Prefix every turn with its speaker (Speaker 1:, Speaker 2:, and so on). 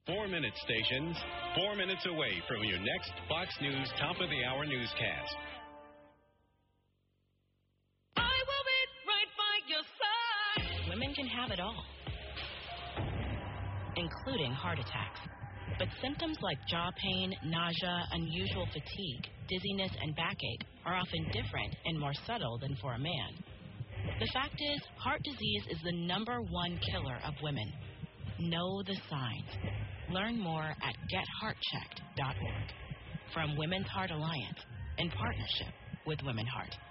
Speaker 1: 4-minute stations, 4 minutes away from your next Fox News Top of the Hour newscast.
Speaker 2: I will be right by your side.
Speaker 3: Women can have it all, including heart attacks. But symptoms like jaw pain, nausea, unusual fatigue, dizziness, and backache are often different and more subtle than for a man. The fact is, heart disease is the #1 killer of women. Know the signs. Learn more at getheartchecked.org. From Women's Heart Alliance, in partnership with Women Heart.